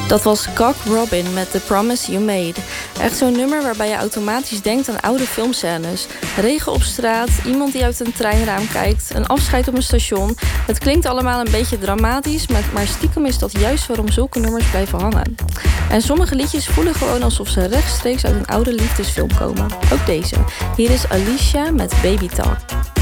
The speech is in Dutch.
Dat was Cock Robin met The Promise You Made. Echt zo'n nummer waarbij je automatisch denkt aan oude filmscènes. Regen op straat, iemand die uit een treinraam kijkt, een afscheid op een station. Het klinkt allemaal een beetje dramatisch, maar stiekem is dat juist waarom zulke nummers blijven hangen. En sommige liedjes voelen gewoon alsof ze rechtstreeks uit een oude liefdesfilm komen. Ook deze. Hier is Alicia met Baby Talk.